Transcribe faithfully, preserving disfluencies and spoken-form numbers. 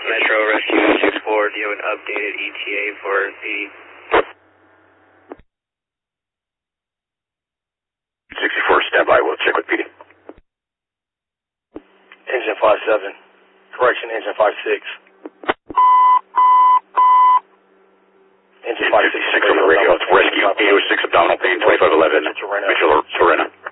Metro Rescue two four, do you have an updated E T A for P D? sixty-four, stand by, we'll check with P D. Engine five seven, correction, engine five six. Engine five six on the radio, it's rescue, E O six abdominal pain, twenty-five eleven, Mitchell, Serena.